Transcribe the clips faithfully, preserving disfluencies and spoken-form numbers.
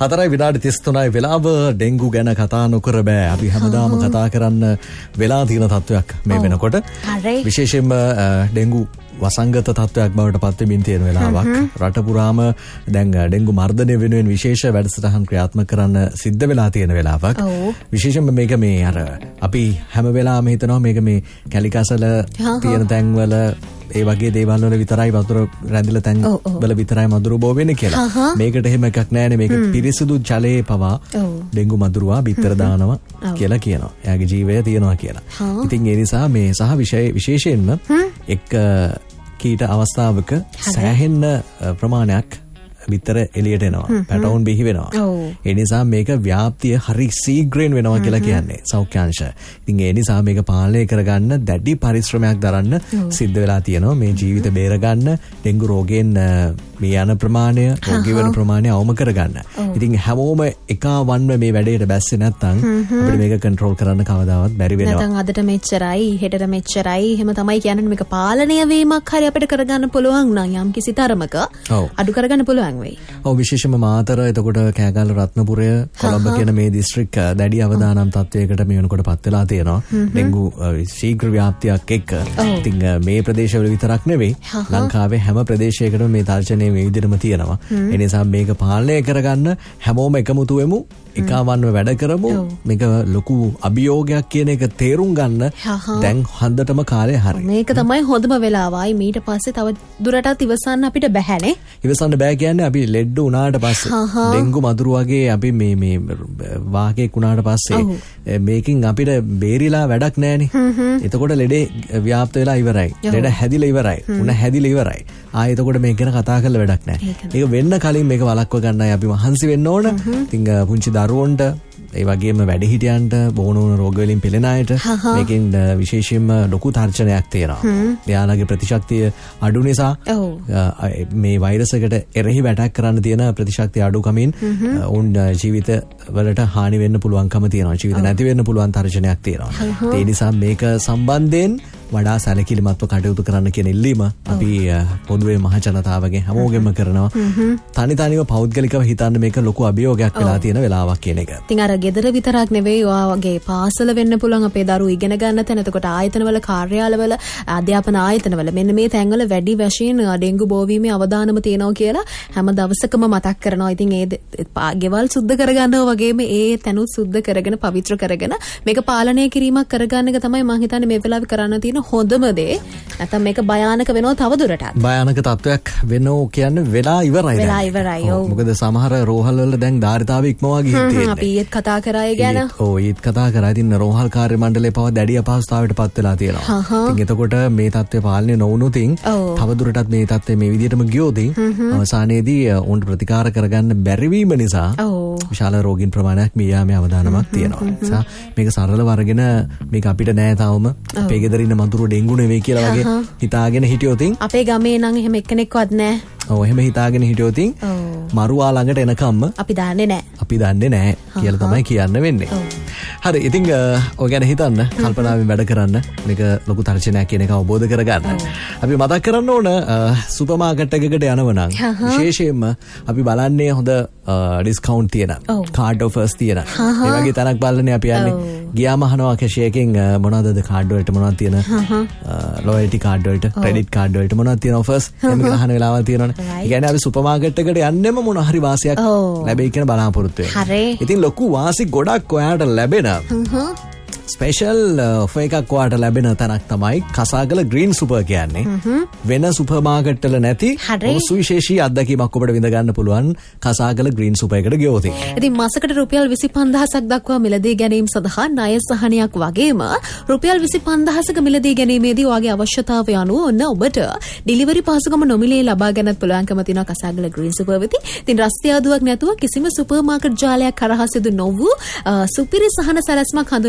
හතරයි විනාඩි තිස් තුනයි වෙලාව. ඩෙන්ගු ගැන කතා නොකර බෑ. අපි හැමදාම කතා කරන්න වෙලා තියෙන තත්වයක් මේ වෙනකොට. විශේෂයෙන්ම ඩෙන්ගු වසංගත තත්වයක් බවට පත් වෙමින් තියෙන වෙලාවක්. රට පුරාම දැන් ඩෙන්ගු මර්ධනය වෙනුවෙන් විශේෂ වැඩසටහන් ක්‍රියාත්මක කරන්න සිද්ධ වෙලා තියෙන වෙලාවක්. විශේෂයෙන්ම මේක මේ අර අපි හැම වෙලාවෙම හිතනවා මේක මේ කැලිකසල තියෙන තැන්වල ඒ වගේ දේවල් වල විතරයි වතුර රැඳිලා තැන් වල විතරයි මදුරු බෝ වෙන්නේ කියලා. මේකට එහෙම එකක් නෑනේ. මේක පිරිසිදු ජලයේ පවා ඩෙන්ගු මදුරුවා බිත්තර දානවා කියලා කියනවා. එයාගේ ජීවය තියනවා කියලා. ඉතින් ඒ නිසා මේ සහ විශේෂයෙන්ම එක් කීට අවස්ථාවක සෑහෙන්න ප්‍රමාණයක් බිත්තර එළියට එනවා. පැටවුන් බිහි වෙනවා. ඒ නිසා මේක ව්‍යාප්තිය හරි සීග්‍රයෙන් වෙනවා කියලා කියන්නේ සෞඛ්‍යාංශ. ඉතින් ඒ නිසා මේක පාලනය කරගන්න දැඩි පරිශ්‍රමයක් දරන්න සිද්ධ වෙලා තියෙනවා. මේ ජීවිත බේරගන්න ඩෙන්ගු රෝගයෙන් මේ යන ප්‍රමාණය, රෝගී වෙන ප්‍රමාණය අවම කරගන්න. ඉතින් හැමෝම එකවන්ව මේ වැඩේට බැස්සේ නැත්නම් අපිට මේක කන්ට්‍රෝල් කරන්න කවදාවත් බැරි වෙනවා. නැත්නම් අදට මෙච්චරයි, හෙටට මෙච්චරයි එහෙම තමයි කියන්නේ. මේක පාලනය වීමක් හරි අපිට කරගන්න පුළුවන් නම් යම් කිසි තරමක අඩු කරගන්න පුළුවන්. ඔව් විශේෂයෙන්ම මාතර, එතකොට කෑගල්ල, රත්නපුරය, කොළඹ කියන මේ දිස්ත්‍රික් දැඩි අවදානම් තත්වයකට මේ වෙනකොට පත් වෙලා තියෙනවා. ඩෙන්ගු ශීඝ්‍ර ව්‍යාප්තියක් එක්ක. ඉතින් මේ ප්‍රදේශවල විතරක් නෙවෙයි, ලංකාවේ හැම ප්‍රදේශයකටම මේ තර්ජනය මේ විදිහටම තියෙනවා. ඒ නිසා මේක පාලනය කරගන්න හැමෝම එකමුතු වෙමු. එකවන්ව වැඩ කරමු. මේක ලොකු අභියෝගයක් කියන එක තේරුම් ගන්න දැන් හන්දටම කාලය හරි. මේක තමයි හොඳම වෙලාවයි. ඊට පස්සේ තව දුරටත් ඉවසන්න අපිට බැහැනේ. ඉවසන්න බෑ කියන්නේ අපි ලෙඩ වුණාට පස්සේ ඩෙන්ගු මදුරු වගේ අපි මේ මේ වාහකයක් වුණාට පස්සේ මේකෙන් අපිට බේරිලා වැඩක් නැහනේ. එතකොට ලෙඩේ ව්‍යාප්ත වෙලා ඉවරයි. ලෙඩ හැදිලා ඉවරයි. උණ හැදිලා ඉවරයි. ආයෙ එතකොට මේක ගැන කතා කරලා වැඩක් නැහැ. ඒක වෙන්න කලින් මේක වළක්ව ගන්නයි අපි මහන්සි වෙන්න ඕන. ඉතින් පුංචි දරුවන්ට ඒ වගේම වැඩිහිටියන්ට බෝන වුණ රෝග වලින් පෙළෙන අයට මේකෙන් විශේෂයෙන්ම ලොකු තර්ජනයක් තියෙනවා. එයාලගේ ප්‍රතිශක්තිය අඩු නිසා මේ වෛරසයකට එරෙහි වැටක් කරන්න තියෙන ප්‍රතිශක්තිය අඩුකමින් උන් ජීවිත වලට හානි වෙන්න පුළුවන්කම තියෙනවා. ජීවිත නැති වෙන්න පුළුවන් තර්ජනයක් තියෙනවා. ඒ නිසා මේක සම්බන්ධයෙන් වඩා සැලකිලිමත්ව කටයුතු කරන්න කියන ඉල්ලීම අපි පොදුවේ මහ ජනතාවගේ හැමෝගෙම කරනවා. තනි තනිව පෞද්ගලිකව හිතන්න මේක ලොකු අභියෝගයක් වෙලා තියෙන වෙලාවක් කියන එක. ඉතින් අර ගෙදර විතරක් නෙවෙයි, ඔයා වගේ පාසල වෙන්න පුළුවන්, අපේ දරුවෝ ඉගෙන ගන්න තැන, එතකොට ආයතනවල, කාර්යාලවල, අධ්‍යාපන ආයතනවල මෙන්න මේ තැන්වල වැඩි වශයෙන් ඩෙන්ගු බෝවීමේ අවදානම තියෙනවා කියලා හැම දවසකම මතක් කරනවා. ඉතින් ඒ ගෙවල් සුද්ධ කරගන්නවා වගේම ඒ තැනුත් සුද්ධ කරගෙන පවිත්‍ර කරගෙන මේක පාලනය කිරීමක් කරගන්න එක තමයි මම හිතන්නේ මේ වෙලාවේ කරන්න තියෙන හොඳම දේ. නැත්නම් මේක භයානක වෙනවා තව දුරටත්. භයානක තත්වයක් වෙනෝ කියන්නේ වෙලා ඉවරයි. වෙලා ඉවරයි. ඔව්. මොකද සමහර රෝහල් වල දැන් ධාරිතාව ඉක්මවා ගිහින් තියෙනවා. අපි ඊත් කතා කරා ඒ ගැන. ඔව් ඊත් කතා කරා. ඉතින් රෝහල් කාර්ය මණ්ඩලය පව දැඩි අපහසුතාවයට පත් වෙලා තියෙනවා. ඉතින් එතකොට මේ තත්ත්වය පාලනය නොවුනොතින් තව දුරටත් මේ තත්ත්වය මේ විදිහටම ගියොත් අවසානයේදී උන්ට ප්‍රතිකාර කරගන්න බැරි වීම නිසා විශාල රෝගීන් ප්‍රමාණයක් මිය යාමේ අවදානමක් තියෙනවා. ඒ නිසා මේක සරලව අරගෙන මේක අපිට නෑ තාම අපේ ගෙදර ඉන්න මතුරු ඩෙන්ගු නෙවෙයි කියලා වගේ හිතාගෙන හිටියොතින් අපේ ගමේ නම් එහෙම එක්කෙනෙක්වත් නෑ. ඔව් එහෙම හිතාගෙන හිටියොතින් මරුවා ළඟට එනකම්ම අපි දන්නේ නෑ. අපි දන්නේ නෑ කියලා තමයි කියන්න වෙන්නේ. හරි. ඉතින් ඔය ගැන හිතන්න, කල්පනාවෙන් වැඩ කරන්න. මේක ලොකු තර්ජනයක් කියන එක අවබෝධ කරගන්න. අපි මතක් කරන්න ඕන සුපර් මාකට් එකකට යනව නම් විශේෂයෙන්ම අපි බලන්නේ හොඳ ඩිස්කවුන්ට් තියෙන, කාඩ් ඔෆර්ස් තියෙන. ඒ වගේ තැනක් බලන්නේ අපි යන්නේ. ගියාම අහනවා කැෂියරකින් මොනවදද කාඩ් වලට මොනවද තියෙන, ලොයල්ටි කාඩ් වලට, ක්‍රෙඩිට් කාඩ් වලට මොනවද තියෙන ඔෆර්ස් එහෙම අහන වෙලාවල් තියෙනවනේ. ඒ කියන්නේ අපි සුපර් මාකට් එකට යන්නෙම මොන හරි වාසියක් ලැබෙයි කියන බලාපොරොත්තු වෙනවා. ඉතින් ලොකු වාසි ගොඩක් ඔයාට ලැබෙන ස්පෙෂල් ඔෆර් එකක් ඔයාට ලැබෙන තැනක් තමයි කසාගල ග්‍රීන් සුපර් කියන්නේ. වෙන සුපර් මාකට් වල නැති සුවිශේෂී අත්දැකීමක් ඔබට විඳ ගන්න පුළුවන් කසාගල ග්‍රීන් සුපර් එකට ගියොත්. ඉතින් මාසකට රුපියල් විසිපන්දාහක් දක්වා මිලදී ගැනීම සඳහා ණය සහනයක් වගේම රුපියල් විසිපන්දාහක මිලදී ගැනීමේදී ඔයාගේ අවශ්‍යතාවය අනුව ඔන්න ඔබට ඩිලිවරි පහසුකම නොමිලේ ලබා ගන්නත් පුළුවන්කම තියෙනවා කසාගල ග්‍රීන් සුපර් වෙති. ඉතින් රස්තියාදුවක් නැතුව කිසිම සුපර් මාකට් ජාලයක් කරහා සිදු නොවූ සුපිරි සහන සැලැස්මක් හඳුන්වා දෙන්නේ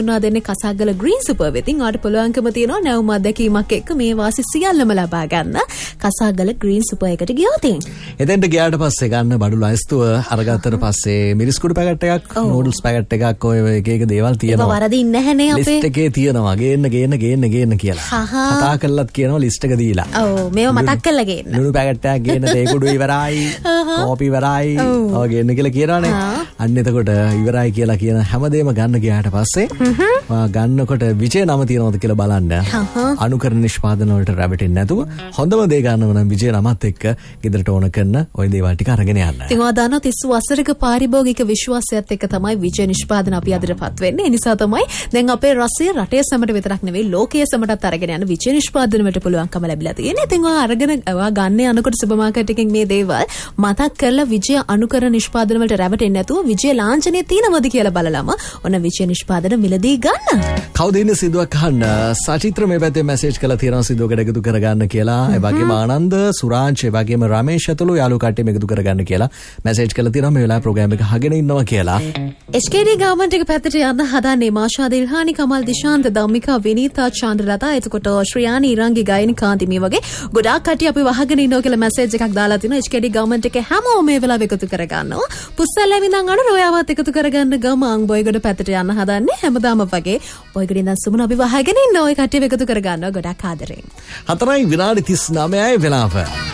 කසාගල ග්‍රීන් සුපර් වෙතින් ඔයාලට පුළුවන්කම තියෙනවා නැවුම් අත්දැකීමක් එක්ක මේ වාසි සියල්ලම ලබා ගන්න කසාගල ග්‍රීන් සුපර් එකට ගියොත්. එතෙන්ට ගියාට පස්සේ ගන්න බඩු ලයිස්තුව අරගත්තට පස්සේ මිරිස් කුඩු පැකට් එකක්, නූඩල්ස් පැකට් එකක්, ඔය එක එක දේවල් තියෙනවා. ඒක වරදින් නැහැනේ අපේ. ලිස්ට් එකේ තියෙනවා ගේන්න ගේන්න ගේන්න ගේන්න කියලා. කතා කළත් කියනවා ලිස්ට් එක දීලා. ඔව් මේව මතක් කරලා ගේන්න. ලුණු පැකට් එකක් ගේන්න, තේ කුඩු ඉවරයි, කෝපි ඉවරයි. ඔය ගේන්න කියලා කියනවනේ. අන්න එතකොට ඉවරයි කියලා කියන හැමදේම ගන්න ගියාට පස්සේ ඔයා ගන්නකොට විජය නම තියෙනවද කියලා බලන්න. අනුකරණ නිෂ්පාදන වලට රැවටෙන්නේ නැතුව හොඳම දේ ගන්නව නම් විජය නමත් එක්ක ගෙදරට ඕන කරන ওই දේවල් ටික අරගෙන යන්න. ඉතින් ඔයා දන්නවා තිස් වසරක පාරිභෝගික විශ්වාසයත් එක්ක තමයි විජය නිෂ්පාදන අපි අදටපත් වෙන්නේ. ඒ නිසා තමයි දැන් අපේ රසය රටේ සමට විතරක් නෙවෙයි ලෝකයේ සමටත් අරගෙන යන විජය නිෂ්පාදන වලට පුළුවන්කම ලැබිලා තියෙන්නේ. ඉතින් ඔයා අරගෙන ඔයා ගන්න යනකොට සුපර් මාකට් එකෙන් මේ දේවල් මතක් කරලා විජය අනුකරණ නිෂ්පාදන වලට රැවටෙන්නේ නැතුව විජය ලාංඡනය තියෙනවද කියලා බලලම ඔන්න විජය නිෂ්පාදන මිලදී ගන්න. කවුද ඉන්නේ සිදුවක් අහන්න. සචිත්‍ර මේ පැත්තේ මැසේජ් කරලා තියෙනවා සිදුවකට එකතු කරගන්න කියලා. ඒ වගේම ආනන්ද, සුරාංශ, ඒ වගේම රමේෂ් ඇතුළු යාළුවෝ කට්ටිය මේකතු කරගන්න කියලා මැසේජ් කරලා තියෙනවා. මේ වෙලාවේ ප්‍රෝග්‍රෑම් එක අහගෙන ඉන්නවා කියලා. එච් කේ ඩී ගවර්න්මන්ට් එක පැත්තට යන්න හදන්නේ මාෂා දිල්හානි, කමල් දිශාන්ත, ධම්මිකා, විනීතා, චන්ද්‍රලතා, එතකොට ශ්‍රියානි, ඉරංගි, ගායනි, කාන්ති මේ වගේ ගොඩාක් කට්ටිය අපි වහගෙන ඉන්නවා කියලා මැසේජ් එකක් දාලා තිනවා. එච් කේ ඩී ගවර්න්මන්ට් එකේ හැමෝම මේ වෙලාවේ එකතු කරගන්නවා. පුස්සල්ලා විඳන් අර රෝයාවත් එකතු කරගන්න ගමන් බොයිගොඩ පැත්තට යන්න හදන්නේ. හැමදාම වගේ බොයිගොඩ ඉඳන් සුමුණ අපි වහගෙන ඉන්නවා. ඔය කට්ටිය එකතු කරගන්නවා ගොඩාක් ආදරෙන්. හතරයි විනාඩි තිස් නවයයි වෙලාව.